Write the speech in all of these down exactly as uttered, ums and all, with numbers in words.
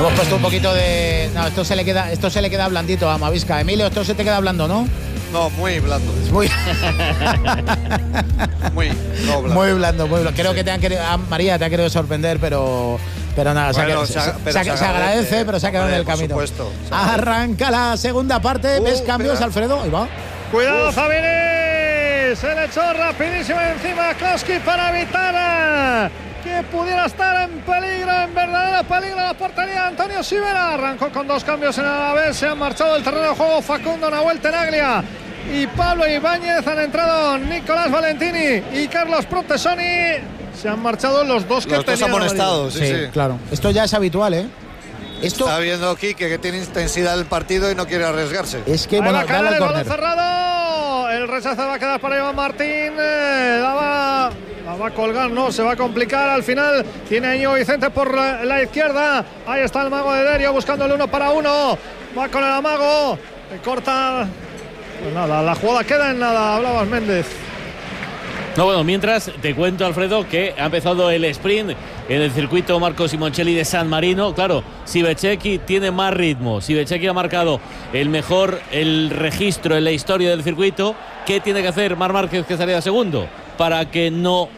Hemos puesto un poquito de... No, esto se le queda, esto se le queda blandito a Mavisca. Emilio, esto se te queda blando, ¿no? No, muy blando. Muy... muy, no, blando. Muy blando, muy blando. Creo sí. que te han querido... Ah, María te ha querido sorprender, pero... Pero nada, bueno, se, se, se, se, se, se agradece, pero se ha quedado en el camino. Supuesto, Arranca la segunda parte. Uh, ¿Ves cambios, espera. Alfredo? Ahí va. Cuidado, Fabini. Se le echó rapidísimo encima a Koski para evitar que pudiera estar en peligro, en verdadero peligro la portería. Antonio Sivera arrancó con dos cambios en el Alavés. Se han marchado del terreno de juego Facundo Nahuel Tenaglia y Pablo Ibáñez. Han entrado Nicolás Valentini y Carlos Protesoni. Se han marchado los dos que los tenían. Los dos amonestados, sí, sí, sí. Claro. Esto ya es habitual, ¿eh? Esto... Está viendo aquí que, que tiene intensidad el partido y no quiere arriesgarse. Es que, bueno, dale al córner. Cerrado. El rechazo va a quedar para Iván Martín. Eh, la, va, la va a colgar, no, se va a complicar. Al final tiene a Íñigo Vicente por la, la izquierda. Ahí está el mago de Derio buscando el uno para uno. Va con el amago. Le corta. Pues nada, la jugada queda en nada. Hablabas, Méndez. No, bueno, mientras te cuento, Alfredo, que ha empezado el sprint en el circuito Marco Simoncelli de San Marino. Claro, Siveceki tiene más ritmo. Siveceki ha marcado el mejor el registro en la historia del circuito. ¿Qué tiene que hacer Marc Márquez, que salía segundo, para que no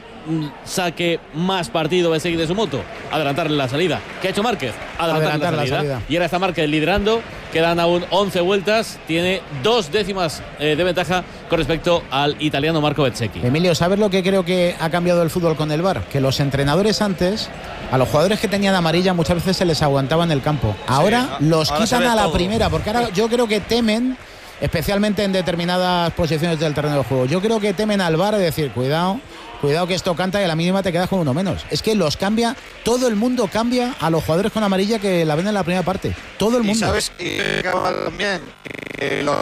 saque más partido Beceki de su moto? Adelantarle la salida. ¿Qué ha hecho Márquez? Adelantarle Adelantar la, salida. la salida. Y ahora está Márquez liderando. Quedan aún once vueltas. Tiene dos décimas eh, de ventaja con respecto al italiano Marco Bezzecchi. Emilio, ¿sabes lo que creo que ha cambiado el fútbol con el V A R? Que los entrenadores antes, a los jugadores que tenían amarilla muchas veces se les aguantaba en el campo. Ahora sí, los ahora quitan a la todo. primera, porque ahora yo creo que temen, especialmente en determinadas posiciones del terreno de juego, yo creo que temen al V A R de decir, cuidado, cuidado que esto canta y a la mínima te quedas con uno menos. Es que los cambia, todo el mundo cambia a los jugadores con amarilla que la ven en la primera parte. Todo el mundo. Y sabes que también que los...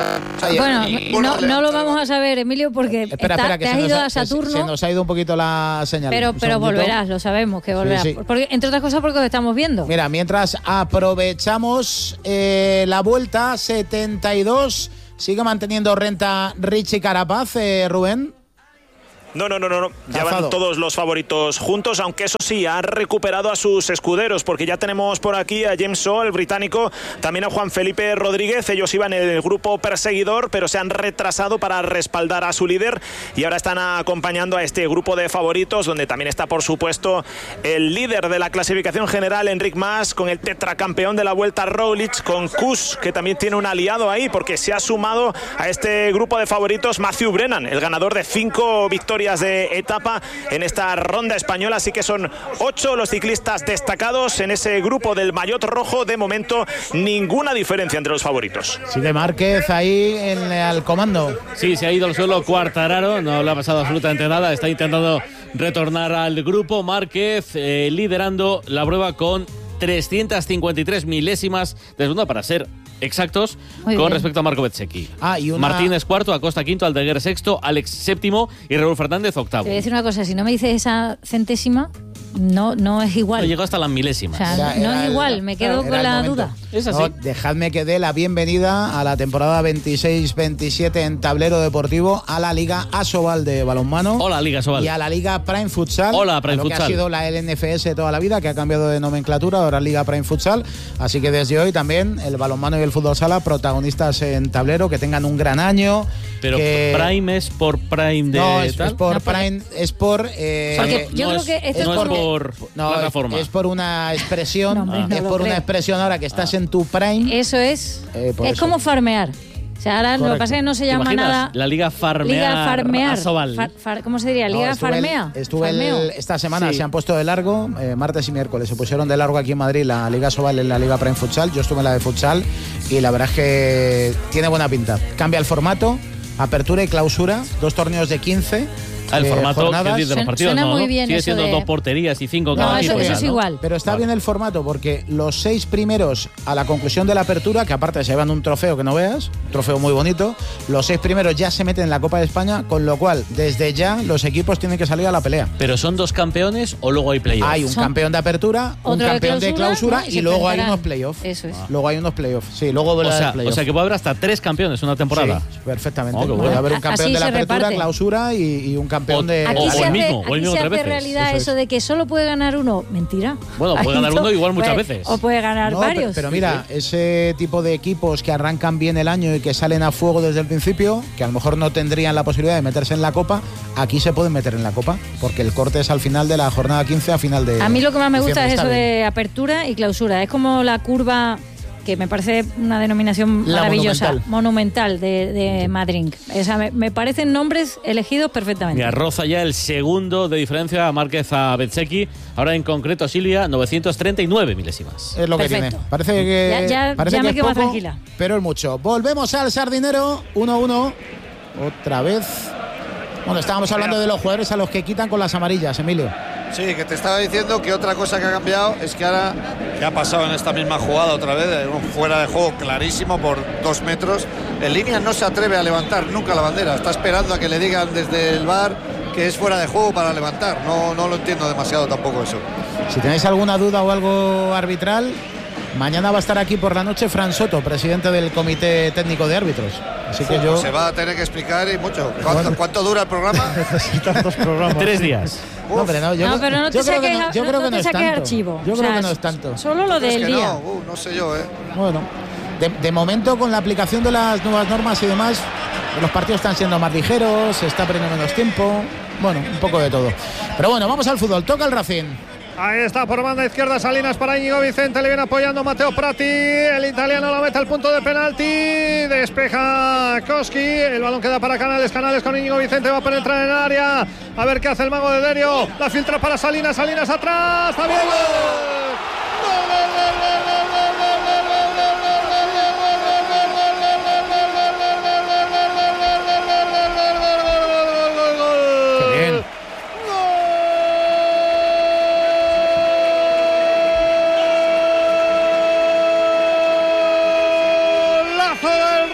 Bueno, no, no lo vamos a saber, Emilio, porque espera, está, espera, que te has ido nos, a Saturno. Se, se nos ha ido un poquito la señal. Pero, pero volverás, lo sabemos que volverás. Sí, sí. Porque, entre otras cosas porque lo estamos viendo. Mira, mientras aprovechamos eh, la vuelta setenta y dos, sigue manteniendo renta Richie Carapaz, eh, Rubén. No, no, no, no, no. Ya van todos los favoritos juntos, aunque eso sí, ha recuperado a sus escuderos, porque ya tenemos por aquí a James Shaw, el británico, también a Juan Felipe Rodríguez. Ellos iban en el grupo perseguidor, pero se han retrasado para respaldar a su líder y ahora están acompañando a este grupo de favoritos, donde también está, por supuesto, el líder de la clasificación general, Enric Mas, con el tetracampeón de la Vuelta, Roglic, con Kuss, que también tiene un aliado ahí, porque se ha sumado a este grupo de favoritos Matthew Brennan, el ganador de cinco victorias de etapa en esta ronda española. Así que son ocho los ciclistas destacados en ese grupo del maillot rojo. De momento ninguna diferencia entre los favoritos. Sigue Márquez ahí en el comando. Sí, se ha ido al suelo Quartararo, no le ha pasado absolutamente nada, está intentando retornar al grupo. Márquez eh, liderando la prueba con trescientas cincuenta y tres milésimas de segunda, para ser exactos, Muy con bien. respecto a Marco Bezzecchi. Ah, y una... Martínez cuarto, Acosta quinto, Aldeguer sexto, Alex séptimo y Raúl Fernández octavo. Te voy a decir una cosa, si no me dices esa centésima, no, no es igual. No llegó hasta las milésimas. O sea, era, no era es igual, el, me quedo con la duda. Es así. No, dejadme que dé la bienvenida a la temporada veintiséis veintisiete en tablero deportivo, a la Liga Asobal de balonmano. Hola, Liga Asobal. Y a la Liga Prime Futsal. Hola, Prime lo Futsal. Que ha sido la L N F S toda la vida, que ha cambiado de nomenclatura, ahora Liga Prime Futsal. Así que desde hoy también el balonmano y el fútbol sala protagonistas en tablero, que tengan un gran año. Pero que... Prime es por Prime de no, es, tal. es por no, Prime, es por eh, porque yo no creo es, que esto no es, es por, por no, plataforma. Es, es por una expresión, no, hombre, no es por creo. una expresión ahora que estás ah. en tu Prime. Eso es. Eh, es eso. como farmear. O sea, ahora Correcto. lo que pasa es que no se llama nada. La Liga Farmear. Liga Farmear. Asobal. Far, far, ¿Cómo se diría? Liga no, estuve Farmea. El, estuve el, esta semana, sí. se han puesto de largo, eh, martes y miércoles, se pusieron de largo aquí en Madrid la Liga Asobal en la Liga Prime Futsal. Yo estuve en la de Futsal y la verdad es que tiene buena pinta. Cambia el formato, apertura y clausura, dos torneos de quince. El eh, formato jornadas. que de los partidos, Suena no, muy ¿no? bien Sigue eso siendo de... dos porterías y cinco cada No, eso, equipo. eso ya, es ¿no? igual. Pero está vale. bien el formato porque los seis primeros a la conclusión de la apertura, que aparte se llevan un trofeo que no veas, un trofeo muy bonito, los seis primeros ya se meten en la Copa de España, con lo cual desde ya los equipos tienen que salir a la pelea. ¿Pero son dos campeones o luego hay playoffs? Hay un Son... campeón de apertura, un campeón de clausura, de clausura ¿no? y, y luego hay unos playoffs. Eso es. Ah. Luego hay unos playoffs. Sí, luego o sea, playoff. o sea que puede haber hasta tres campiores una temporada. Sí, perfectamente. Oh, puede bueno. haber un campeón Así de la apertura, reparte. clausura y, y un campeón o, de... Aquí o se el hace, mismo, o el aquí mismo se tres hace veces. realidad Eso eso, es. de que solo puede ganar uno. Mentira. Bueno, puede ganar uno igual muchas Pues, veces. O puede ganar No, varios. pero, pero mira, ese tipo de equipos que arrancan bien el año y que salen a fuego desde el principio, que a lo mejor no tendrían la posibilidad de meterse en la Copa, aquí se pueden meter en la Copa, porque el corte es al final de la jornada quince, a final de... A mí lo que más me gusta diciembre. es Está eso bien. de apertura y clausura. Es como la curva, que me parece una denominación La maravillosa, monumental, monumental de, de Madrid. O sea, me, me parecen nombres elegidos perfectamente. Mira, roza ya el segundo de diferencia a Márquez a Bezzecchi. Ahora en concreto Silvia, novecientos treinta y nueve milésimas. Es lo que Perfecto. tiene. Parece que, Ya- ya- parece ya que me es quedo más poco, tranquila. pero es mucho. Volvemos al Sardinero, uno uno. Otra vez. Bueno, estábamos hablando de los jugadores a los que quitan con las amarillas, Emilio. Sí, que te estaba diciendo que otra cosa que ha cambiado es que ahora, que ha pasado en esta misma jugada otra vez, un fuera de juego clarísimo por dos metros, en línea no se atreve a levantar nunca la bandera, está esperando a que le digan desde el V A R que es fuera de juego para levantar, no, no lo entiendo demasiado tampoco eso. Si tenéis alguna duda o algo arbitral, mañana va a estar aquí por la noche Fran Soto, presidente del Comité Técnico de Árbitros. Así que yo... Se va a tener que explicar y mucho. ¿Cuánto, ¿cuánto dura el programa? Necesitan dos programas. Tres días. No, hombre, no, yo, No, pero no te yo creo que saques, no, yo no- creo no que no te es saques tanto. archivo. Yo O creo sea, que no es tanto. Solo lo Es del que día. no, uh, no sé yo, ¿eh? Bueno, de, de momento con la aplicación de las nuevas normas y demás, los partidos están siendo más ligeros, se está perdiendo menos tiempo, bueno, un poco de todo. Pero bueno, vamos al fútbol, toca el Racing. Ahí está por banda izquierda Salinas para Íñigo Vicente, le viene apoyando Matteo Prati, el italiano la mete al punto de penalti, despeja Koski, el balón queda para Canales, Canales con Íñigo Vicente, va a penetrar en el área, a ver qué hace el mago de Derio, la filtra para Salinas, Salinas atrás, también gol, gol, gol, gol, gol, gol, gol, gol, gol, Qué bien. ¡Golazo del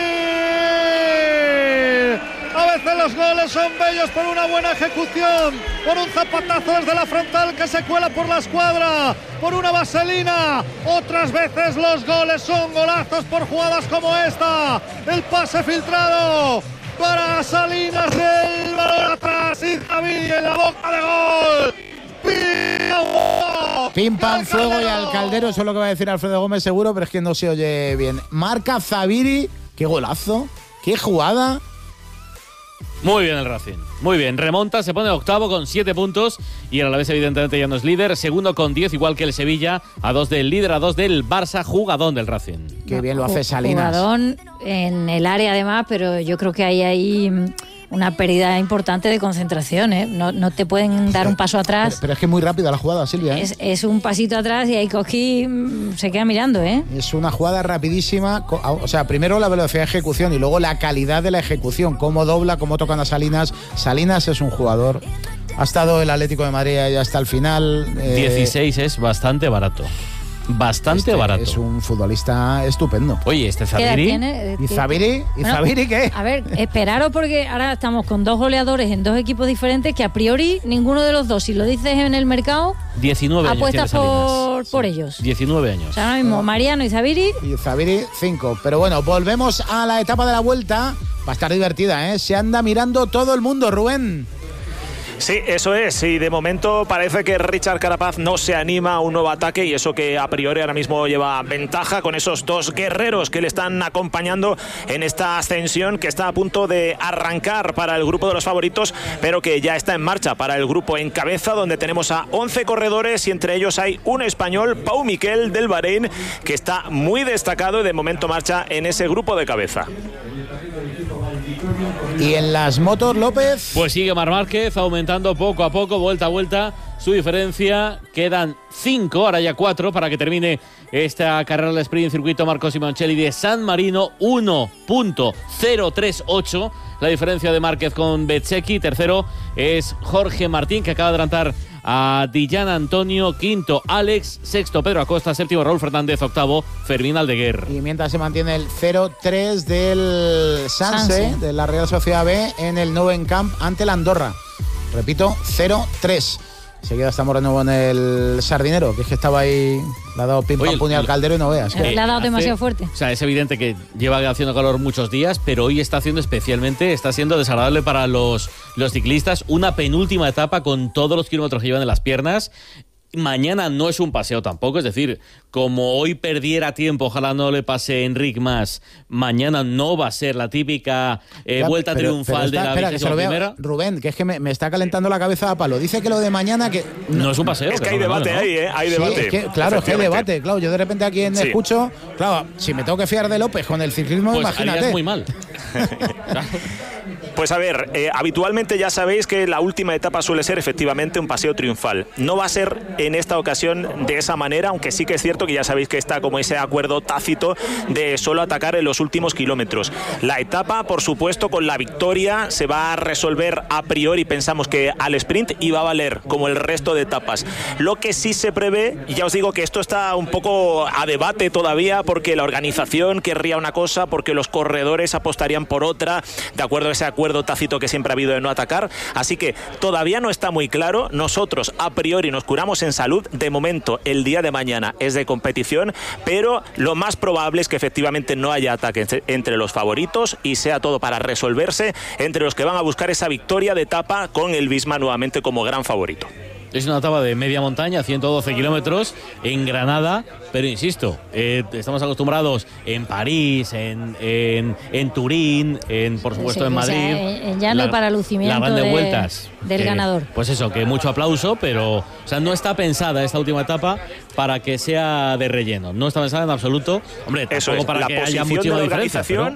Racing! A veces los goles son bellos por una buena ejecución, por un zapatazo desde la frontal que se cuela por la escuadra, por una vaselina. Otras veces los goles son golazos por jugadas como esta. El pase filtrado para Salinas, el balón atrás y Javi en la boca de gol. Pim, pam, fuego y al Caldero, eso es lo que va a decir Alfredo Gómez seguro, pero es que no se oye bien. Marca Zaviri, qué golazo, qué jugada. Muy bien el Racing, muy bien. Remonta, se pone octavo con siete puntos y el Alavés evidentemente ya no es líder. Segundo con diez, igual que el Sevilla, a dos del líder, a dos del Barça, jugadón del Racing. Qué bien lo hace Salinas. Jugadón en el área además, pero yo creo que hay ahí una pérdida importante de concentración, ¿eh? No, no te pueden dar un paso atrás. Pero, pero es que es muy rápida la jugada, Silvia, ¿eh? Es, es un pasito atrás y ahí Koski mm, se queda mirando, ¿eh? Es una jugada rapidísima, co- o sea, primero la velocidad de ejecución y luego la calidad de la ejecución, cómo dobla, cómo tocan a Salinas. Salinas es un jugador, ha estado el Atlético de Madrid ahí hasta el final. eh, dieciséis es bastante barato. Bastante este barato. Es un futbolista estupendo. Oye, este ¿Qué edad Zaviri, tiene? ¿Y Zaviri? ¿Y Bueno, Zaviri qué? A ver, esperaros porque ahora estamos con dos goleadores en dos equipos diferentes que a priori ninguno de los dos, si lo dices en el mercado, diecinueve años tiene apuestas Salinas. por, por ellos. diecinueve O años. sea, ahora mismo Mariano y Zaviri. Y Zaviri, cinco. Pero bueno, volvemos a la etapa de la vuelta. Va a estar divertida, ¿eh? Se anda mirando todo el mundo, Rubén. Sí, eso es. Y de momento parece que Richard Carapaz no se anima a un nuevo ataque y eso que a priori ahora mismo lleva ventaja con esos dos guerreros que le están acompañando en esta ascensión que está a punto de arrancar para el grupo de los favoritos, pero que ya está en marcha para el grupo en cabeza, donde tenemos a once corredores y entre ellos hay un español, Pau Miquel del Bahrein, que está muy destacado y de momento marcha en ese grupo de cabeza. Y en las motos, López. Pues sigue Marc Márquez aumentando poco a poco, vuelta a vuelta, su diferencia. Quedan cinco, ahora ya cuatro, para que termine esta carrera del sprint circuito Marco Simoncelli de San Marino. uno punto cero tres ocho, la diferencia de Márquez con Bezzecchi. Tercero es Jorge Martín, que acaba de adelantar a Dijan Antonio. Quinto, Alex. Sexto, Pedro Acosta. Séptimo, Raúl Fernández. Octavo, Fermín Aldeguer. Y mientras se mantiene el cero tres del Sanse, Sanse. de la Real Sociedad B, en el Nouwen Camp ante la Andorra. Repito, cero tres. Seguida estamos de nuevo en el Sardinero, que es que estaba ahí, le ha dado pim pam pum al caldero y no veas. Eh, le ha dado demasiado fuerte. O sea, es evidente que lleva haciendo calor muchos días, pero hoy está haciendo especialmente, está siendo desagradable para los, los ciclistas. Una penúltima etapa con todos los kilómetros que llevan en las piernas. Mañana no es un paseo tampoco, es decir, como hoy perdiera tiempo, ojalá no le pase a Enric más, mañana no va a ser la típica eh, ya, vuelta pero, triunfal pero está, de la vigésima primera. Rubén, que es que me, me está calentando la cabeza a palo. Dice que lo de mañana que no, no es un paseo. Es que hay debate ahí, ¿eh? Hay debate. Sí, es que, claro, es que hay debate. Claro, yo de repente a quien sí. escucho, claro, si me tengo que fiar de López con el ciclismo, pues imagínate. Harías muy mal. Pues a ver, eh, habitualmente ya sabéis que la última etapa suele ser efectivamente un paseo triunfal. No va a ser en esta ocasión de esa manera, aunque sí que es cierto que ya sabéis que está como ese acuerdo tácito de solo atacar en los últimos kilómetros. La etapa, por supuesto, con la victoria se va a resolver a priori, pensamos que al sprint, y va a valer como el resto de etapas. Lo que sí se prevé, y ya os digo que esto está un poco a debate todavía, porque la organización querría una cosa, porque los corredores apostarían por otra, de acuerdo a ese acuerdo tácito que siempre ha habido de no atacar, así que todavía no está muy claro. Nosotros a priori nos curamos en salud. De momento el día de mañana es de competición, pero lo más probable es que efectivamente no haya ataque entre los favoritos y sea todo para resolverse entre los que van a buscar esa victoria de etapa con el Visma nuevamente como gran favorito. Es una etapa de media montaña, ciento doce kilómetros, en Granada, pero insisto, eh, estamos acostumbrados en París, en, en, en Turín, en por supuesto sí, en Madrid. O sea, ya no hay para lucimiento la, la de, vueltas, del eh, ganador. Pues eso, que mucho aplauso, pero o sea, no está pensada esta última etapa para que sea de relleno. No está pensada en absoluto. Hombre, tampoco eso es, para la que haya muchísima diferencia. Pero...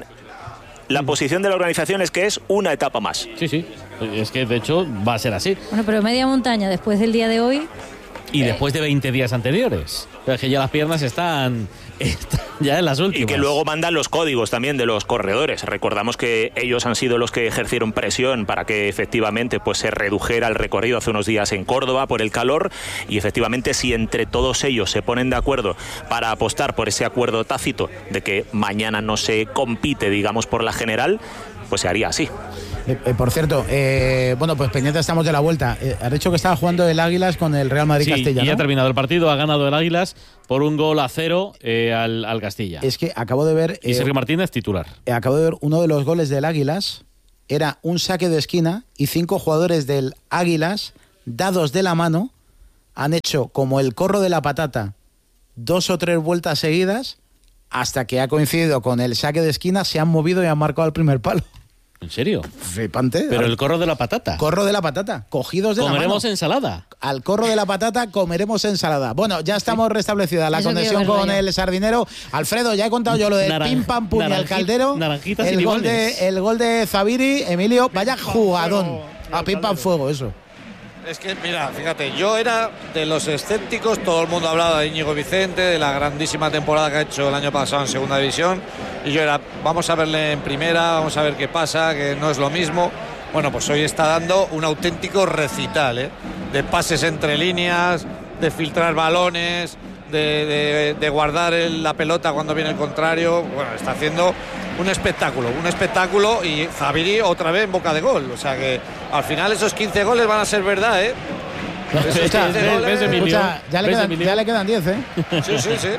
La posición de la organización es que es una etapa más. Sí, sí. Es que de hecho va a ser así. Bueno, pero media montaña después del día de hoy. Y eh. después de veinte días anteriores. Pero es que ya las piernas están, están ya en las últimas. Y que luego mandan los códigos también de los corredores. Recordamos que ellos han sido los que ejercieron presión para que efectivamente pues se redujera el recorrido hace unos días en Córdoba por el calor. Y efectivamente, si entre todos ellos se ponen de acuerdo para apostar por ese acuerdo tácito de que mañana no se compite, digamos, por la general, pues se haría así. Eh, eh, por cierto, eh, bueno, pues pendientes estamos de la vuelta. Eh, has dicho que estaba jugando el Águilas con el Real Madrid sí, Castilla, y ¿no? ha terminado el partido, ha ganado el Águilas por un gol a cero eh, al, al Castilla. Es que acabo de ver... Eh, y Sergio Martínez titular. Eh, acabo de ver uno de los goles del Águilas, era un saque de esquina y cinco jugadores del Águilas, dados de la mano, han hecho como el corro de la patata, dos o tres vueltas seguidas, hasta que ha coincidido con el saque de esquina, se han movido y han marcado el primer palo. ¿En serio? Flipante. Pero el corro de la patata. Corro de la patata, cogidos de la mano. Comeremos ensalada. Al corro de la patata comeremos ensalada. Bueno, ya estamos sí. restablecida la Eso conexión con yo. el Sardinero. Alfredo, ya he contado yo lo de Naran, pim pam pum y al caldero. Naranjitas el y gol de El gol de Zaviri, Emilio, vaya jugadón. A pim pam fuego, eso. Es que, mira, fíjate, yo era de los escépticos, todo el mundo hablaba de Íñigo Vicente, de la grandísima temporada que ha hecho el año pasado en Segunda División, y yo era, vamos a verle en Primera, vamos a ver qué pasa, que no es lo mismo. Bueno, pues hoy está dando un auténtico recital, ¿eh? De pases entre líneas, de filtrar balones, de, de, de guardar el, la pelota cuando viene el contrario. Bueno, está haciendo un espectáculo, un espectáculo, y Zaviri otra vez en boca de gol. O sea que al final esos quince goles van a ser verdad, ¿eh? Escucha, goles, escucha, ya, le quedan, ya le quedan diez, ¿eh? Sí, sí, sí.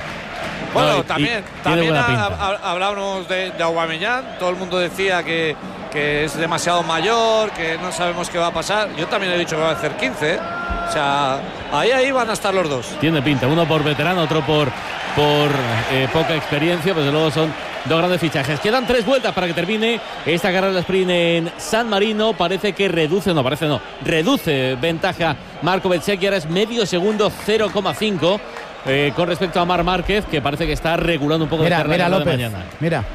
Bueno, no, también, también hablábamos de, de Aubameyang. Todo el mundo decía que, que es demasiado mayor, que no sabemos qué va a pasar. Yo también he dicho que va a hacer quince, ¿eh? O sea, ahí, ahí van a estar los dos. Tiene pinta, uno por veterano, otro por, por eh, poca experiencia, pues luego son dos grandes fichajes. Quedan tres vueltas para que termine esta carrera de sprint en San Marino. Parece que reduce, no, parece no, reduce ventaja Marco Bezzecchi, ahora es medio segundo, cero coma cinco. Eh, con respecto a Marc Márquez, que parece que está regulando un poco mira, de carrera mira, de López, mañana. Mira.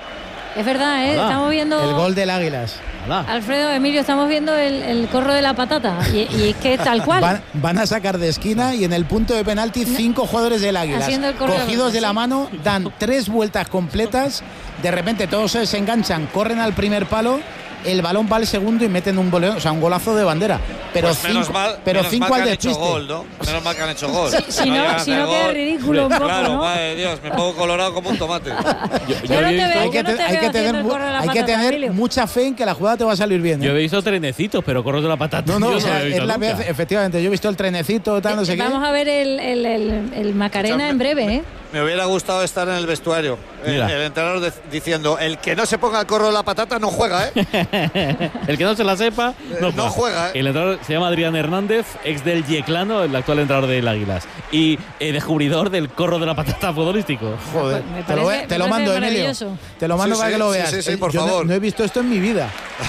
Es verdad, ¿eh? Hola. Estamos viendo... El gol del Águilas. Hola. Alfredo, Emilio, estamos viendo el, el corro de la patata. Y, y es que tal cual. Van, van a sacar de esquina y en el punto de penalti cinco jugadores del Águilas. Cogidos de la mano, dan tres vueltas completas. De repente todos se desenganchan, corren al primer palo el balón va al segundo y meten un boleo, o sea, un golazo de bandera. Pero pues cinco, menos mal, pero menos cinco mal al que han hecho despiste. gol, ¿no? Menos mal que han hecho gol. Sí, si no, si no queda ridículo un poco, claro, ¿no? madre de Dios, me pongo colorado como un tomate. Yo, yo Yo no había te visto, veo, Hay que, yo no te- te hay veo que tener, haciendo el mu- corro de la hay que patata, tener Emilio. mucha fe en que la jugada te va a salir bien. ¿eh? yo he visto trenecitos, pero corros de la patata. No, no, yo o sea, lo he visto es la nunca. vez, efectivamente, yo he visto el trenecito, tal, no sé qué. Vamos a ver el, el, el, el Macarena en breve, ¿eh? Me hubiera gustado estar en el vestuario. El, Mira. el entrenador de- diciendo, el que no se ponga el corro de la patata no juega, ¿eh? El que no se la sepa, no, Eh, no juega, ¿eh? El entrenador se llama Adrián Hernández, ex del Yeclano, el actual entrenador del Águilas. Y eh, descubridor del corro de la patata futbolístico. Joder, Me te lo, parece- te me lo parece mando, Emilio. maravilloso. Te lo mando Sí, para sí, que lo sí, veas. sí, sí, Eh, por yo no- favor. No, he visto esto en mi vida.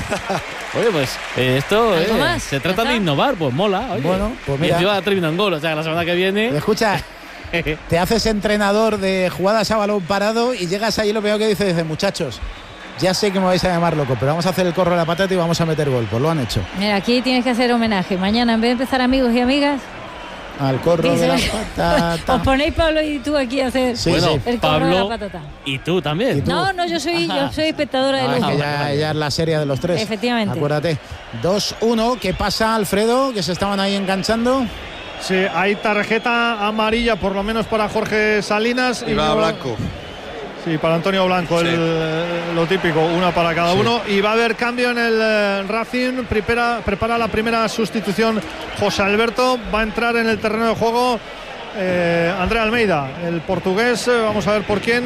Oye, pues eh, esto ¿Algo eh, más? se trata ¿Ya de está? innovar, pues mola. Oye. Bueno, pues Y mira. encima termina en gol, o sea, la semana que viene. Escucha, te haces entrenador de jugadas a balón parado y llegas ahí y lo primero que dices, dice, muchachos, ya sé que me vais a llamar loco, pero vamos a hacer el corro de la patata y vamos a meter gol. Pues lo han hecho. Mira, aquí tienes que hacer homenaje. Mañana, en vez de empezar amigos y amigas, Al corro de la dice- patata. os ponéis Pablo y tú aquí a hacer Sí, bueno, sí. el corro de Pablo la patata. y tú también. ¿Y tú? No, no, yo soy, yo soy espectadora de Ah, los es que dos. ya, ya es la serie de los tres. Efectivamente. Acuérdate. dos uno, ¿qué pasa, Alfredo? Que se estaban ahí enganchando. Sí, hay tarjeta amarilla por lo menos para Jorge Salinas. Y va no- Blanco. Sí, para Antonio Blanco, Sí. el- lo típico, una para cada uno. Y va a haber cambio en el eh, Racing. Prepara, prepara la primera sustitución José Alberto. Va a entrar en el terreno de juego eh, André Almeida, el portugués. eh, Vamos a ver por quién.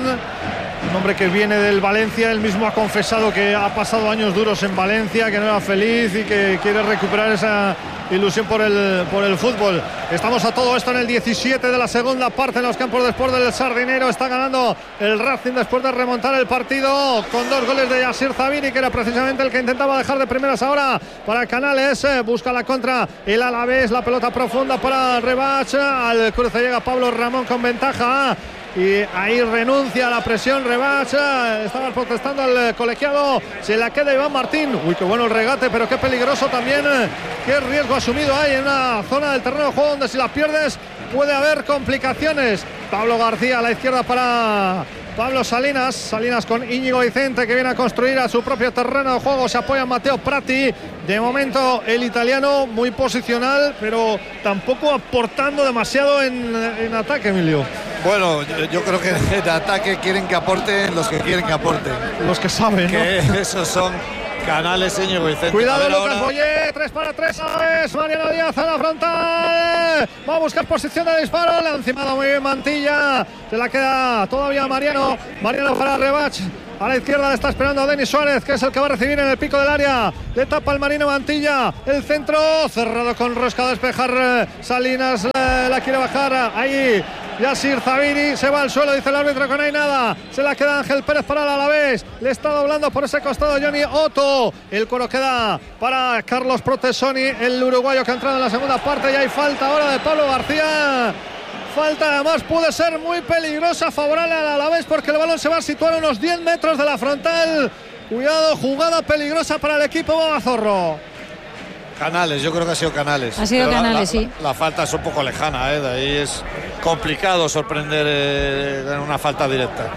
Un hombre que viene del Valencia. Él mismo ha confesado que ha pasado años duros en Valencia, que no era feliz y que quiere recuperar esa ilusión por el, por el fútbol. Estamos a todo esto en el diecisiete de la segunda parte en los campos de Sport del Sardinero. Está ganando el Racing después de remontar el partido con dos goles de Yasir Zabiri, que era precisamente el que intentaba dejar de primeras ahora para Canales. Eh, busca la contra el Alavés, la pelota profunda para Rebach. Al cruce llega Pablo Ramón con ventaja. Y ahí renuncia a la presión Rebach. Estaba protestando al colegiado. Se la queda Iván Martín. Uy, qué bueno el regate, pero qué peligroso también. Qué riesgo asumido hay en una zona del terreno de juego donde si la pierdes puede haber complicaciones. Pablo García a la izquierda para Pablo Salinas. Salinas con Íñigo Vicente, que viene a construir a su propio terreno de juego. Se apoya en Matteo Prati. De momento el italiano muy posicional, pero tampoco aportando demasiado en, en ataque, Emilio. Bueno, yo, yo creo que de ataque quieren que aporten los que quieren que aporten. Los que saben, ¿no? Que esos son Canales, Íñigo Vicente. Cuidado, A ver Lucas ahora. Boyé, tres para tres, es Mariano Díaz a la frontal. Va a buscar posición de disparo, le ha encimado muy bien Mantilla. Se la queda todavía Mariano. Mariano para Rebach. A la izquierda le está esperando a Denis Suárez, que es el que va a recibir en el pico del área. Le tapa el Marino Mantilla. El centro cerrado con rosca a despejar. eh, Salinas eh, la quiere bajar. Ahí Yasir Zabiri se va al suelo, dice el árbitro que no hay nada. Se la queda Ángel Pérez para el Alavés. Le está doblando por ese costado Johnny Otto. El coro queda para Carlos Protesoni, el uruguayo que ha entrado en la segunda parte. Y hay falta ahora de Pablo García. Falta además puede ser muy peligrosa, favorable al Alavés, porque el balón se va a situar a unos diez metros de la frontal. Cuidado, jugada peligrosa para el equipo Babazorro. Canales, yo creo que ha sido Canales. Ha sido Pero la- Canales, la, sí. La, la falta es un poco lejana, ¿eh? De ahí es complicado sorprender eh, en una falta directa.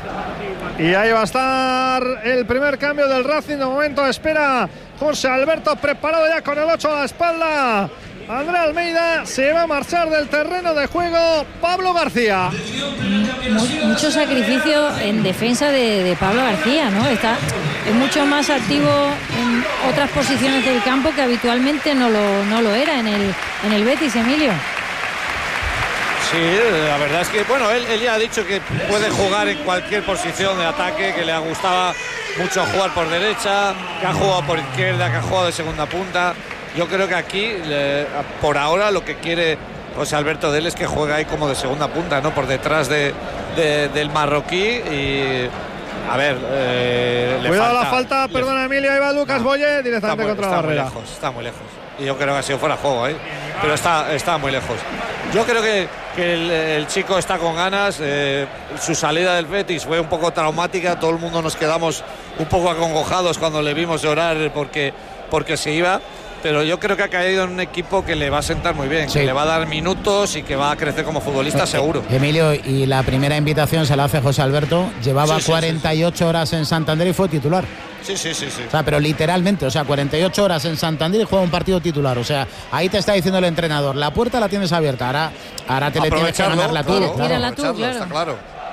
Y ahí va a estar el primer cambio del Racing. De momento espera José Alberto, preparado ya con el ocho a la espalda. André Almeida se va a marchar del terreno de juego. Pablo García. Mu- mucho sacrificio en defensa de, de Pablo García, ¿no? Está es mucho más activo en otras posiciones del campo que habitualmente no lo, no lo era en el, en el Betis, Emilio. Sí, la verdad es que, bueno, él, él ya ha dicho que puede jugar en cualquier posición de ataque, que le gustaba mucho jugar por derecha, que ha jugado por izquierda, que ha jugado de segunda punta. Yo creo que aquí, le, por ahora, lo que quiere José Alberto de él es que juegue ahí como de segunda punta, ¿no? Por detrás de, de, del marroquí y... A ver, eh, le Cuidado falta, la falta, le- perdona Emilio, ahí va Lucas No, Boyé está directamente muy, contra está la muy barrera. lejos, está muy lejos. Y yo creo que ha sido fuera de juego, ¿eh? Pero está, está muy lejos. Yo creo que, que el, el chico está con ganas. Eh, su salida del Betis fue un poco traumática. Todo el mundo nos quedamos un poco acongojados cuando le vimos llorar porque, porque se iba. pero yo creo que ha caído en un equipo que le va a sentar muy bien, sí. que le va a dar minutos y que va a crecer como futbolista, eh, seguro. Emilio, y la primera invitación se la hace José Alberto, llevaba sí, sí, cuarenta y ocho sí, sí. horas en Santander y fue titular. Sí, sí, sí, sí. O sea, pero literalmente, o sea, cuarenta y ocho horas en Santander y juega un partido titular. O sea, ahí te está diciendo el entrenador, la puerta la tienes abierta, ahora, ahora te le tienes que ganarla tú. Claro, claro. tú, claro. Está claro.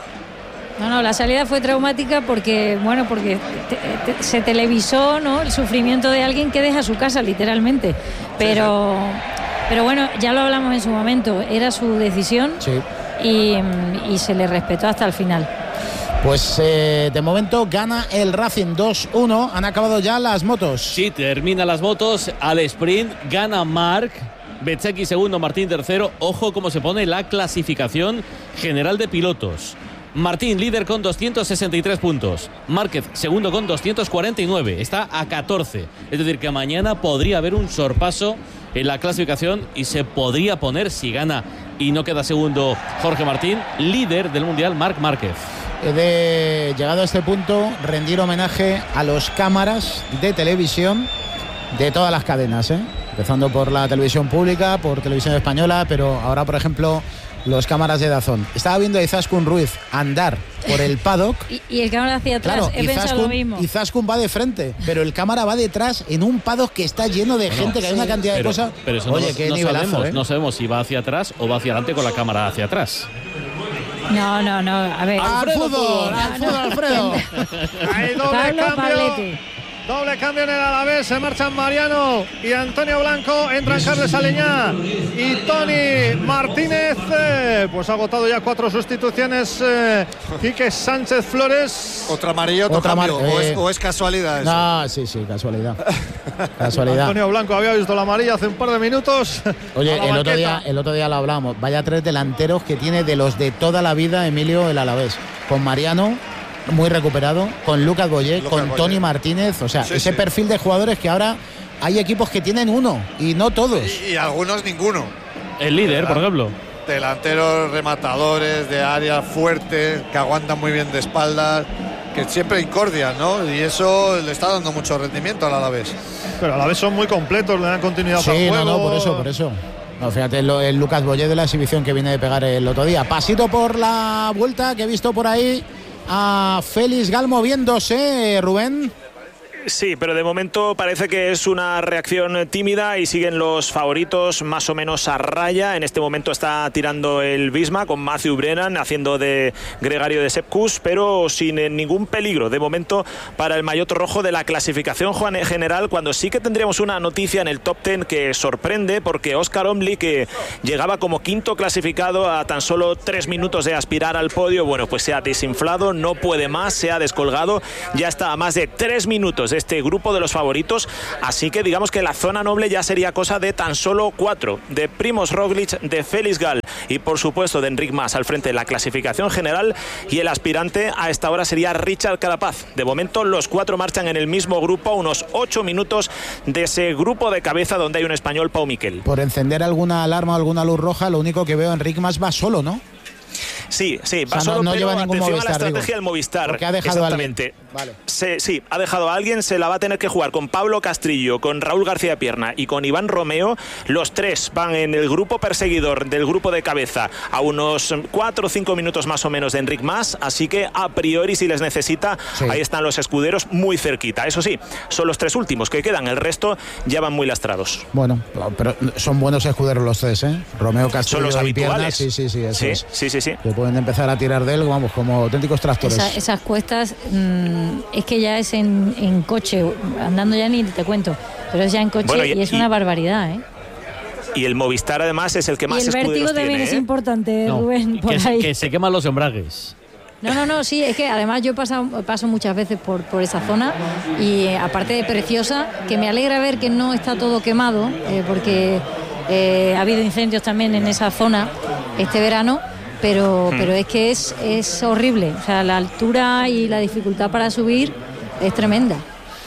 No, no, la salida fue traumática porque, bueno, porque te, te, se televisó, ¿no?, el sufrimiento de alguien que deja su casa, literalmente. Pero, sí, sí. pero bueno, ya lo hablamos en su momento, era su decisión sí. y, y se le respetó hasta el final. Pues eh, de momento gana el Racing dos uno. Han acabado ya las motos. Sí, termina las motos. Al sprint gana Marc. Bezzecchi segundo, Martín tercero. Ojo cómo se pone la clasificación general de pilotos. Martín líder con doscientos sesenta y tres puntos. Márquez segundo con doscientos cuarenta y nueve. Está a catorce. Es decir, que mañana podría haber un sorpaso en la clasificación y se podría poner, si gana y no queda segundo Jorge Martín, líder del Mundial Marc Márquez. He de, llegado a este punto, rendir homenaje a los cámaras de televisión de todas las cadenas, ¿eh? Empezando por la televisión pública, por televisión española, pero ahora, por ejemplo, los cámaras de DAZN. Estaba viendo a Izaskun Ruiz andar por el paddock. y, y el cámara hacia atrás, claro, he Izaskun, pensado lo mismo. Izaskun va de frente, pero el cámara va detrás en un paddock que está lleno de gente, no, que sí, hay una cantidad pero, de cosas. Pero eso Oye, no, qué no nivelazo, sabemos, ¿eh? No sabemos si va hacia atrás o va hacia adelante con la cámara hacia atrás. No, no, no, a ver. ¡Al fútbol! ¡Al fútbol, Alfredo! Hay doble Pablo cambio. Pablete. Doble cambio en el Alavés, se marchan Mariano y Antonio Blanco, entran Carles Aleñá y Toni Martínez. Eh, pues ha agotado ya cuatro sustituciones eh, Quique Sánchez Flores. Otra amarilla, otro Otra cambio, mar- o, eh, es, o es casualidad eso. No, sí, sí, casualidad. Casualidad. Antonio Blanco había visto la amarilla hace un par de minutos. Oye, el otro, día, el otro día lo hablábamos. Vaya tres delanteros que tiene de los de toda la vida Emilio el Alavés. Con Mariano, muy recuperado, con Lucas Boyé, Lucas con Boyé. Toni Martínez. O sea, sí, ese sí. perfil de jugadores que ahora hay equipos que tienen uno y no todos. Y, y algunos ninguno. El líder, por ejemplo. Delanteros rematadores de área fuertes, que aguantan muy bien de espaldas, que siempre incordian, ¿no? Y eso le está dando mucho rendimiento al Alavés. Pero a la vez son muy completos, le dan continuidad Sí, al juego. no, no, por eso, por eso. No, fíjate el, el Lucas Boyé de la exhibición que viene de pegar el otro día. Pasito por la vuelta que he visto por ahí a Félix Gal moviéndose, Rubén. Sí, pero de momento parece que es una reacción tímida y siguen los favoritos más o menos a raya. En este momento está tirando el Visma con Matthew Brennan haciendo de gregario de Sepkus, pero sin ningún peligro de momento para el maillot rojo de la clasificación Juan general, cuando sí que tendríamos una noticia en el top diez que sorprende, porque Oscar Omli, que llegaba como quinto clasificado a tan solo tres minutos de aspirar al podio, bueno, pues se ha desinflado, no puede más, se ha descolgado, ya está a más de tres minutos este grupo de los favoritos, así que digamos que la zona noble ya sería cosa de tan solo cuatro, de Primož Roglič, de Félix Gal y por supuesto de Enric Mas al frente de la clasificación general, y el aspirante a esta hora sería Richard Carapaz. De momento los cuatro marchan en el mismo grupo, unos ocho minutos de ese grupo de cabeza donde hay un español, Pau Miquel. Por encender alguna alarma o alguna luz roja, lo único que veo, Enric Mas va solo, ¿no? Sí, sí, va o sea, solo, no, no pero lleva ningún atención Movistar, a la estrategia digo, del Movistar. porque ha dejado Exactamente. A alguien. Vale. Se, sí, ha dejado a alguien, se la va a tener que jugar con Pablo Castrillo, con Raúl García Pierna y con Iván Romeo. Los tres van en el grupo perseguidor del grupo de cabeza a unos cuatro o cinco minutos más o menos de Enric Mas, así que a priori si les necesita, sí, ahí están los escuderos muy cerquita. Eso sí, son los tres últimos que quedan, el resto ya van muy lastrados. Bueno, pero son buenos escuderos los tres, ¿eh? Romeo, Castrillo son los y Pierna, habituales. sí, sí, sí, eso sí, es. sí, sí, sí. Que pueden empezar a tirar de él, vamos, como auténticos tractores. Esa, esas cuestas, mmm, es que ya es en, en coche, andando ya ni te cuento, pero es ya en coche, bueno, y, y es y, una barbaridad, ¿eh? Y el Movistar además es el que más escuderos tiene. Y el vértigo también ¿eh? es importante, no, Rubén, por que, ahí. Que se queman los embragues. No, no, no, sí, es que además yo he pasado, paso muchas veces por, por esa zona y eh, aparte de preciosa, que me alegra ver que no está todo quemado, eh, porque eh, ha habido incendios también en esa zona este verano, pero, hmm. pero es que es, es horrible, o sea, la altura y la dificultad para subir es tremenda.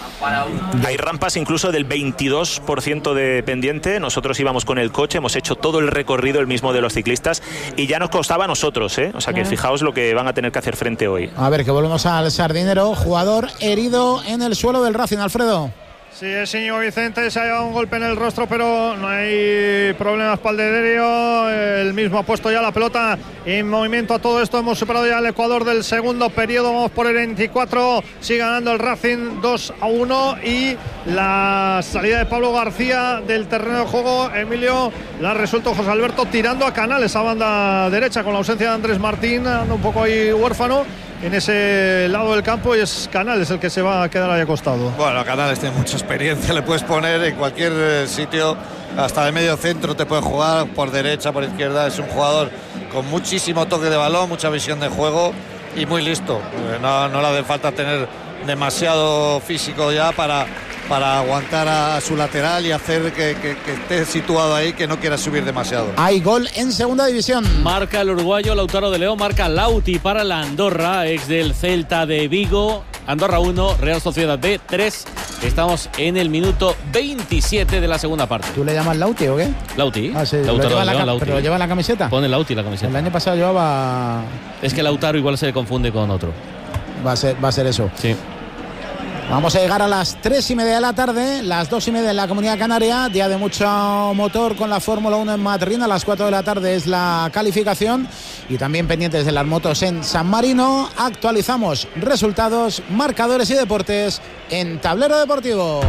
Hay rampas incluso del veintidós por ciento de pendiente. Nosotros íbamos con el coche, hemos hecho todo el recorrido el mismo de los ciclistas y ya nos costaba a nosotros, ¿eh? O sea que claro, fijaos lo que van a tener que hacer frente hoy. A ver, que volvemos al Sardinero, jugador herido en el suelo del Racing, Alfredo. Sí, es Íñigo Vicente, se ha llevado un golpe en el rostro, pero no hay problemas para el Dederio. El mismo ha puesto ya la pelota en movimiento a todo esto. Hemos superado ya el Ecuador del segundo periodo. Vamos por el veinticuatro. Sigue ganando el Racing dos a uno. Y la salida de Pablo García del terreno de juego, Emilio, la ha resuelto José Alberto tirando a Canales a banda derecha, con la ausencia de Andrés Martín, anda un poco ahí huérfano en ese lado del campo, y es Canales el que se va a quedar ahí acostado. Bueno, Canales tiene mucha experiencia, le puedes poner en cualquier sitio, hasta de medio centro te puede jugar, por derecha, por izquierda. Es un jugador con muchísimo toque de balón, mucha visión de juego y muy listo. No, no le hace falta tener demasiado físico ya para, para aguantar a su lateral y hacer que, que, que esté situado ahí, que no quiera subir demasiado. Hay gol en segunda división. Marca el uruguayo Lautaro de León, marca Lauti para la Andorra, ex del Celta de Vigo. Andorra uno, Real Sociedad B tres. Estamos en el minuto veintisiete de la segunda parte. ¿Tú le llamas Lauti o qué? Lauti. Ah, sí. Lautaro ¿Lo lleva de la León, ca- Lauti. ¿Pero lo lleva en la camiseta? Pone Lauti la camiseta. El año pasado llevaba... Es que Lautaro igual se le confunde con otro. Va a ser, va a ser eso. Sí. Vamos a llegar a las tres y media de la tarde, las dos y media en la Comunidad Canaria, día de mucho motor con la Fórmula uno en Madrid. A las cuatro de la tarde es la calificación, y también pendientes de las motos en San Marino. Actualizamos resultados, marcadores y deportes en Tablero Deportivo.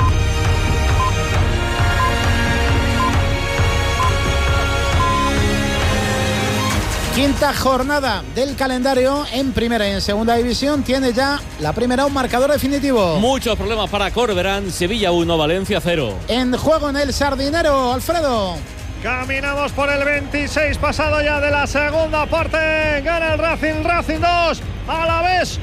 Quinta jornada del calendario en primera y en segunda división. Tiene ya la primera un marcador definitivo. Muchos problemas para Corberán. Sevilla uno, Valencia cero. En juego en el Sardinero, Alfredo. Caminamos por el veintiséis, pasado ya de la segunda parte. Gana el Racing, Racing dos, Alavés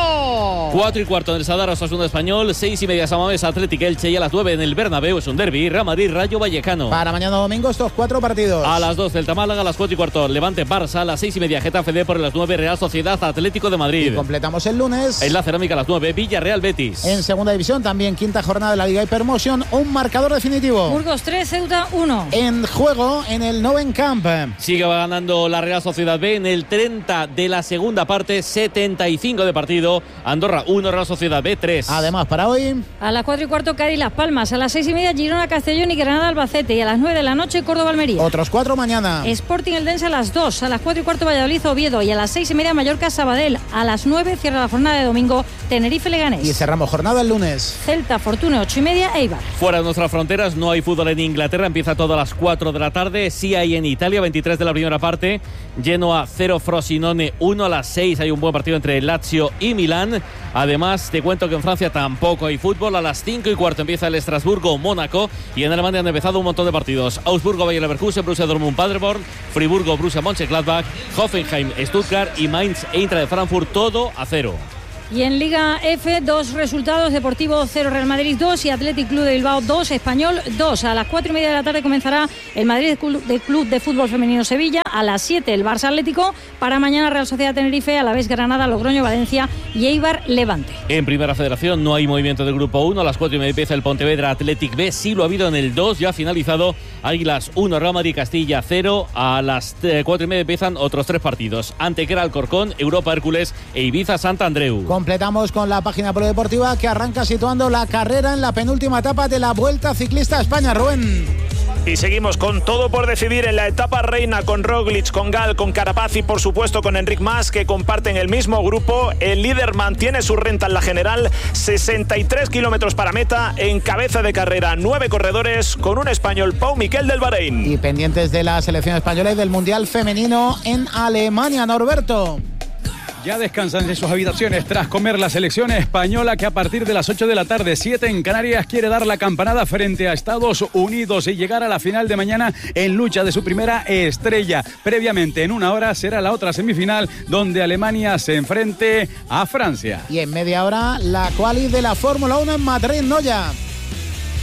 uno. Cuatro y cuarto en el Sadar, Osasuna Español. Seis y media Samamés, Atlético Elche. Y a las nueve en el Bernabéu es un derbi. Real Madrid, Rayo Vallecano. Para mañana domingo estos cuatro partidos. A las doce Celta Málaga, a las cuatro y cuarto Levante Barça. A las seis y media Getafe D, por a las nueve Real Sociedad Atlético de Madrid. Y completamos el lunes. En la Cerámica a las nueve Villarreal Betis. En segunda división también quinta jornada de la Liga Hypermotion. Un marcador definitivo. Burgos tres, Ceuta uno. En juego en el Noven Camp. Sigue ganando la Real Sociedad B en el treinta de la segunda parte, setenta y cinco de partido. Andorra uno, Real Sociedad B tres. Además, para hoy, A las cuatro y cuarto Cádiz Las Palmas. A las seis y media Girona Castellón y Granada Albacete. Y a las nueve de la noche Córdoba Almería. otros cuatro mañana. Sporting Eldense a las dos. A las cuatro y cuarto Valladolid Oviedo. Y a las seis y media Mallorca Sabadell. A las nueve cierra la jornada de domingo Tenerife Leganés. Y cerramos jornada el lunes. Celta Fortuna ocho y media Eibar. Fuera de nuestras fronteras no hay fútbol en Inglaterra. Empieza todo a las cuatro de la tarde. Sí hay en Italia, veintitrés de la primera parte. Genoa cero, Frosinone uno. A las seis hay un buen partido entre Lazio y Milán. Además, te cuento que en Francia tampoco hay fútbol. A las cinco y cuarto empieza el Estrasburgo-Mónaco. Y en Alemania han empezado un montón de partidos. Augsburgo-Bayer Leverkusen, Borussia Dortmund-Paderborn, Friburgo-Borussia Mönchengladbach, Hoffenheim-Stuttgart y Mainz-Eintracht de Frankfurt. Todo a cero. Y en Liga F, dos resultados: Deportivo cero, Real Madrid dos y Athletic Club de Bilbao dos, Español dos. A las cuatro y media de la tarde comenzará el Madrid Club de, Club de Fútbol Femenino Sevilla. A las siete el Barça Atlético. Para mañana Real Sociedad Tenerife, Alavés Granada, Logroño Valencia y Eibar Levante. En Primera Federación no hay movimiento del Grupo uno. A las cuatro y media empieza el Pontevedra Athletic B. Sí lo ha habido en el dos, ya finalizado. Águilas uno, Real Madrid Castilla cero. A las cuatro y media empiezan otros tres partidos: Antequera Alcorcón, Europa Hércules e Ibiza Santa Andreu. Completamos con la página polideportiva que arranca situando la carrera en la penúltima etapa de la Vuelta Ciclista a España. Rubén. Y seguimos con todo por decidir en la etapa reina, con Roglic, con Gal, con Carapaz y por supuesto con Enric Mas, que comparten el mismo grupo. El líder mantiene su renta en la general, sesenta y tres kilómetros para meta, en cabeza de carrera nueve corredores, con un español, Pau Miquel del Bahrein. Y pendientes de la selección española y del Mundial Femenino en Alemania, Norberto. Ya descansan en sus habitaciones tras comer la selección española, que a partir de las ocho de la tarde, siete en Canarias, quiere dar la campanada frente a Estados Unidos y llegar a la final de mañana en lucha de su primera estrella. Previamente, en una hora, será la otra semifinal donde Alemania se enfrente a Francia. Y en media hora, la quali de la Fórmula uno en Madrid, Noya.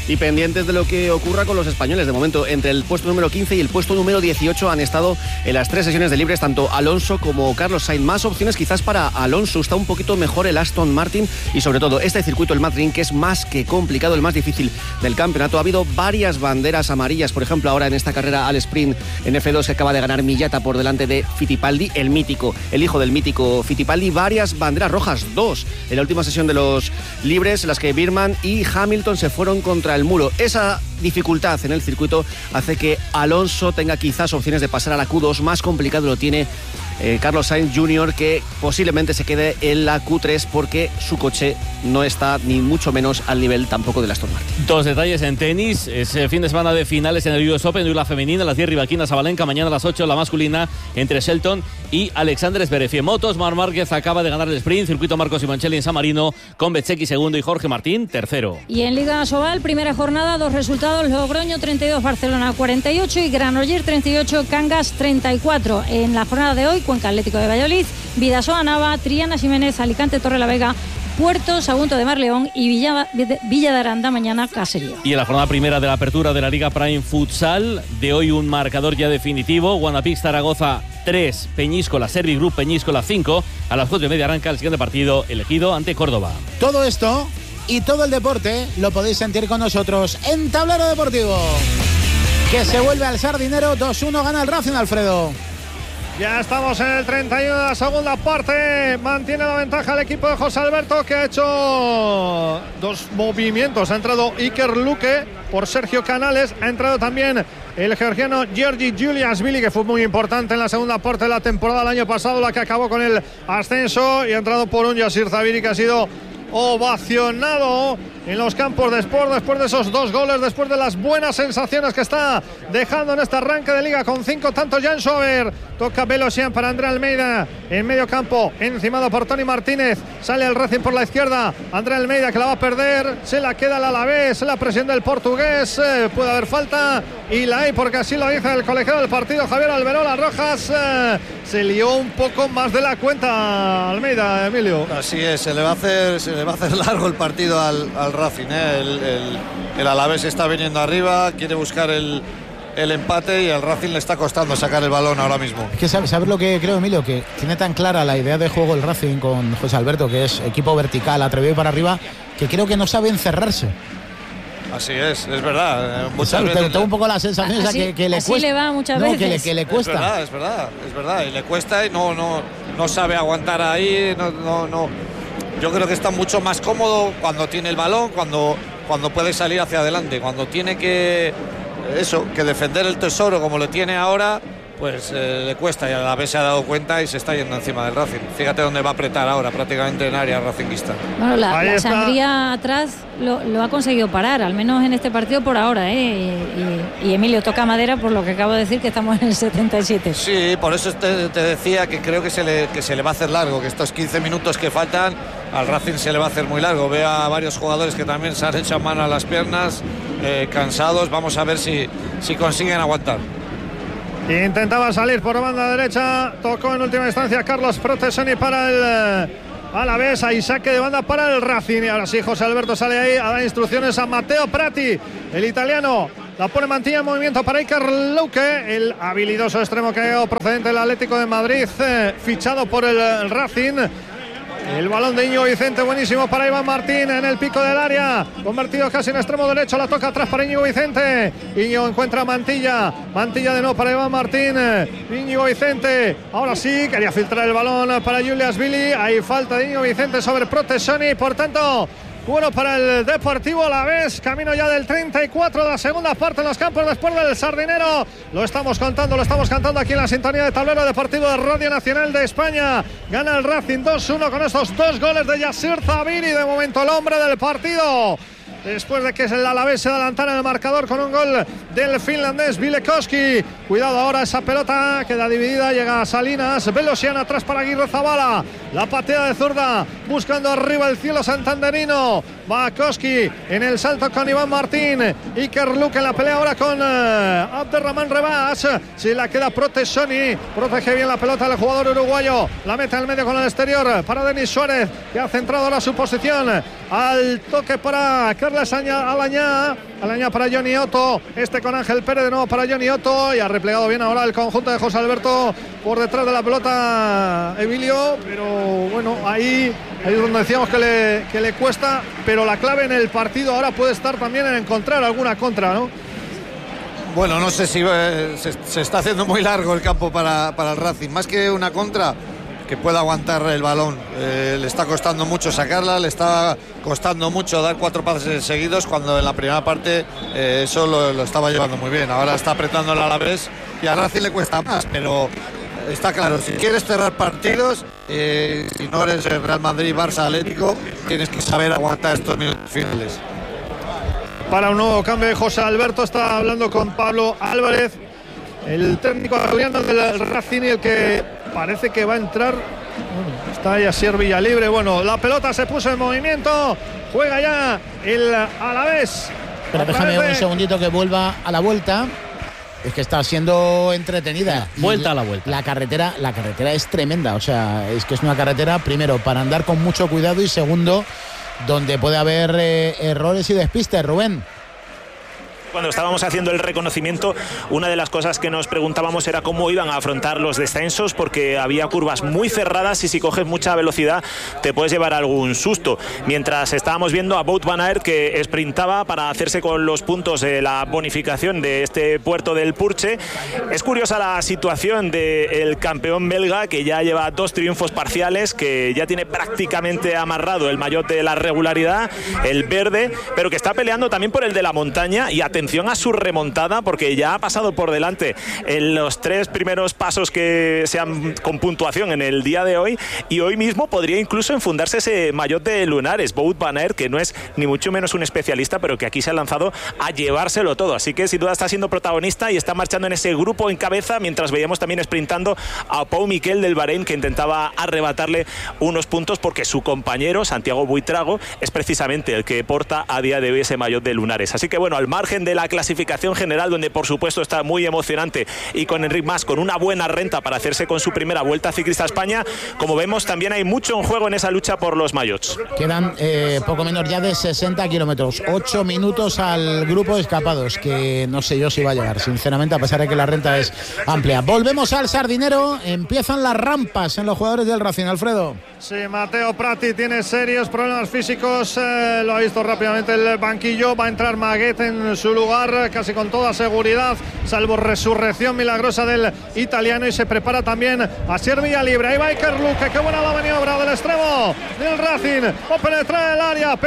y pendientes de lo que ocurra con los españoles. De momento, entre el puesto número quince y el puesto número dieciocho han estado en las tres sesiones de libres tanto Alonso como Carlos Sainz. Más opciones quizás para Alonso, está un poquito mejor el Aston Martin y sobre todo este circuito, el Madrid, que es más que complicado, el más difícil del campeonato. Ha habido varias banderas amarillas, por ejemplo ahora en esta carrera al sprint en F dos que acaba de ganar Millata por delante de Fittipaldi, el mítico, el hijo del mítico Fittipaldi. Varias banderas rojas, dos en la última sesión de los libres, en las que Birman y Hamilton se fueron contra el muro. Esa dificultad en el circuito hace que Alonso tenga quizás opciones de pasar a la Q dos. Más complicado lo tiene Eh, Carlos Sainz junior, que posiblemente se quede en la Q tres porque su coche no está ni mucho menos al nivel tampoco del Aston Martin. Dos detalles en tenis. Es el fin de semana de finales en el U S Open, la femenina, a las diez Rivaquina Sabalenka, mañana a las ocho la masculina entre Shelton y Alexander Zverev. En motos, Marc Márquez acaba de ganar el sprint, circuito Marco Simoncelli en San Marino, con Bezzecchi segundo y Jorge Martín tercero. Y en Liga Sobal, primera jornada, dos resultados: Logroño treinta y dos, Barcelona cuarenta y ocho y Granollers treinta y ocho, Cangas treinta y cuatro. En la jornada de hoy, Cuenca Atlético de Valladolid, Vidasoa Nava, Triana Ximénez, Alicante Torrelavega, Puerto Sagunto de Marleón y Villa, Villa de Aranda mañana Caserío. Y en la jornada primera de la apertura de la Liga Prime Futsal, de hoy un marcador ya definitivo: Guanapix Zaragoza tres, Peñíscola Servi Group Peñíscola cinco. A las cuatro y media arranca el siguiente partido elegido ante Córdoba. Todo esto y todo el deporte lo podéis sentir con nosotros en Tablero Deportivo, que se vuelve al Sardinero. Dos uno gana el Racing, Alfredo. Ya estamos en el treinta y uno de la segunda parte. Mantiene la ventaja el equipo de José Alberto, que ha hecho dos movimientos. Ha entrado Iker Luque por Sergio Canales. Ha entrado también el georgiano Georgi Juliashvili, que fue muy importante en la segunda parte de la temporada del año pasado, la que acabó con el ascenso. Y ha entrado por un Yasir Zaviri, que ha sido ovacionado en los campos de Sport después de esos dos goles, después de las buenas sensaciones que está dejando en este arranque de liga con cinco tantos. Jan Schober toca Belosian para André Almeida en medio campo, encimado por Tony Martínez. Sale el Racing por la izquierda, André Almeida, que la va a perder, se la queda el Alavés, la presión del portugués, eh, puede haber falta y la hay, porque así lo dice el colegiado del partido, Javier Alberola Rojas. eh, se lió un poco más de la cuenta Almeida, Emilio. Así es, se le va a hacer, se le va a hacer largo el partido al, al Racing, ¿eh? el, el, el Alavés está viniendo arriba, quiere buscar el, el empate y al Racing le está costando sacar el balón ahora mismo. Es que sabes, ¿sabes lo que creo, Emilio? Que tiene tan clara la idea de juego el Racing con José Alberto, que es equipo vertical, atrevido para arriba, que creo que no sabe encerrarse. Así es, es verdad. Muchas veces tengo un poco la sensación esa que, que le así cuesta. le va muchas no, veces. Que le, que le cuesta. Es verdad, es verdad, es verdad. Y le cuesta y no, no, no sabe aguantar ahí. No, no, no. Yo creo que está mucho más cómodo cuando tiene el balón, cuando, cuando puede salir hacia adelante. Cuando tiene que eso, que defender el tesoro como lo tiene ahora, pues eh, le cuesta, y a la vez se ha dado cuenta y se está yendo encima del Racing. Fíjate dónde va a apretar ahora, prácticamente en área racinguista. Bueno, la, la sangría atrás lo, lo ha conseguido parar, al menos en este partido por ahora, ¿eh? Y, y, y Emilio toca madera por lo que acabo de decir, que estamos en el setenta y siete. Sí, por eso te, te decía que creo que se, le, que se le va a hacer largo, que estos quince minutos que faltan al Racing se le va a hacer muy largo. Veo a varios jugadores que también se han hecho mano a las piernas, eh, cansados. Vamos a ver si, si consiguen aguantar. Intentaba salir por banda derecha, tocó en última instancia Carlos Protesoni para el eh, Alavés, ahí saque de banda para el Racing. Y ahora sí, José Alberto sale ahí a dar instrucciones a Matteo Prati, el italiano. La pone mantilla en movimiento para Iker Luque, el habilidoso extremo que ha procedente del Atlético de Madrid, eh, fichado por el, el Racing. El balón de Íñigo Vicente, buenísimo para Iván Martín en el pico del área, convertido casi en extremo derecho, la toca atrás para Íñigo Vicente. Íñigo encuentra a Mantilla, Mantilla de nuevo para Iván Martín. Íñigo Vicente, ahora sí, quería filtrar el balón para Juliashvili. Hay falta de Íñigo Vicente sobre Protesoni, por tanto, bueno para el Deportivo Alavés, camino ya del treinta y cuatro de la segunda parte en los campos después del Sardinero. Lo estamos contando, lo estamos cantando aquí en la sintonía de Tablero Deportivo de Radio Nacional de España. Gana el Racing dos uno con estos dos goles de Yasir Zaviri, de momento el hombre del partido, después de que el Alavés se adelantara en el marcador con un gol del finlandés Vilekoski. Cuidado ahora, esa pelota queda dividida, llega a Salinas, Velosian atrás para Aguirre Zabala, la patea de zurda, buscando arriba el cielo santanderino. Va Koski en el salto con Iván Martín. Iker Luke en la pelea ahora con uh, Abderrahman Rebas. Si la queda Protesoni. Protege bien la pelota el jugador uruguayo. La mete al medio con el exterior para Denis Suárez, que ha centrado ahora su posición. Al toque para Carles Alañá. Alañá para Johnny Otto. Este con Ángel Pérez de nuevo para Johnny Otto. Y ha replegado bien ahora el conjunto de José Alberto por detrás de la pelota Emilio. Pero bueno, ahí, ahí es donde decíamos que le, que le cuesta. Pero la clave en el partido ahora puede estar también en encontrar alguna contra, ¿no? Bueno, no sé si eh, se, se está haciendo muy largo el campo para, para el Racing. Más que una contra, que pueda aguantar el balón. Eh, le está costando mucho sacarla, le está costando mucho dar cuatro pases seguidos, cuando en la primera parte eh, eso lo, lo estaba llevando muy bien. Ahora está apretando el Alavés y a Racing le cuesta más, pero está claro, si quieres cerrar partidos, eh, si no eres el Real Madrid, Barça, Atlético, tienes que saber aguantar estos minutos finales. Para un nuevo cambio de José Alberto, está hablando con Pablo Álvarez, el técnico asturiano del Racing, el que parece que va a entrar. Bueno, está ahí Asier Villalibre. Bueno, la pelota se puso en movimiento. Juega ya el Alavés. Pero déjame de... un segundito que vuelva a la vuelta. Es que está siendo entretenida. Vuelta a la vuelta. La carretera, la carretera es tremenda. O sea, es que es una carretera, primero, para andar con mucho cuidado, y segundo, donde puede haber eh, errores y despistes, Rubén. Cuando estábamos haciendo el reconocimiento, una de las cosas que nos preguntábamos era cómo iban a afrontar los descensos, porque había curvas muy cerradas y si coges mucha velocidad te puedes llevar algún susto. Mientras estábamos viendo a Wout van Aert, que sprintaba para hacerse con los puntos de la bonificación de este puerto del Purche. Es curiosa la situación del campeón belga, que ya lleva dos triunfos parciales, que ya tiene prácticamente amarrado el maillot de la regularidad, el verde, pero que está peleando también por el de la montaña. Y atención a su remontada, porque ya ha pasado por delante en los tres primeros pasos que sean con puntuación en el día de hoy, y hoy mismo podría incluso enfundarse ese maillot de lunares. Wout van Aert, que no es ni mucho menos un especialista, pero que aquí se ha lanzado a llevárselo todo, así que sin duda está siendo protagonista y está marchando en ese grupo en cabeza, mientras veíamos también sprintando a Pau Miquel del Bahrein, que intentaba arrebatarle unos puntos, porque su compañero Santiago Buitrago es precisamente el que porta a día de hoy ese maillot de lunares. Así que bueno, al margen de la clasificación general, donde por supuesto está muy emocionante, y con Enric Mas con una buena renta para hacerse con su primera Vuelta Ciclista a España, como vemos también hay mucho en juego en esa lucha por los maillots. Quedan eh, poco menos ya de sesenta kilómetros, ocho minutos al grupo de escapados, que no sé yo si va a llegar, sinceramente, a pesar de que la renta es amplia. Volvemos al Sardinero, empiezan las rampas en los jugadores del Racing, Alfredo. Sí, Mateo Prati tiene serios problemas físicos, eh, lo ha visto rápidamente el banquillo. Va a entrar Maguet en su lugar casi con toda seguridad, salvo resurrección milagrosa del italiano, y se prepara también Asier Villalibre. Ahí va Iker Luque, qué buena la maniobra del extremo del Racing, va a penetrar el área,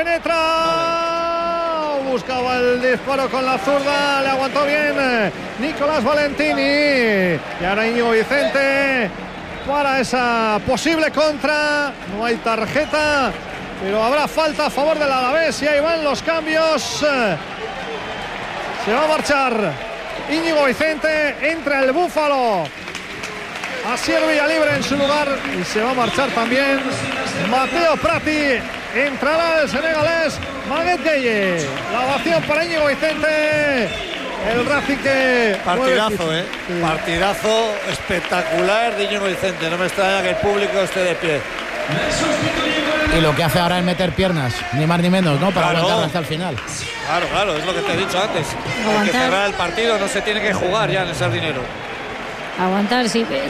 penetra, buscaba el disparo con la zurda, le aguantó bien Nicolás Valentini, y ahora Íñigo Vicente para esa posible contra. No hay tarjeta, pero habrá falta a favor del Alavés, y ahí van los cambios. Se va a marchar Íñigo Vicente, entra el Búfalo Asier Villalibre en su lugar, y se va a marchar también Mateo Prati. Entrará el senegalés Maguet Gueye. La ovación para Íñigo Vicente. El Racing que... Partidazo, ¿eh? Sí. Partidazo espectacular de Íñigo Vicente. No me extraña que el público esté de pie. Y lo que hace ahora es meter piernas, ni más ni menos, ¿no? Para claro. aguantar hasta el final. Claro, claro, es lo que te he dicho antes. Hay que cerrar el partido, no se tiene que jugar ya en el Sardinero. Aguantar, sí.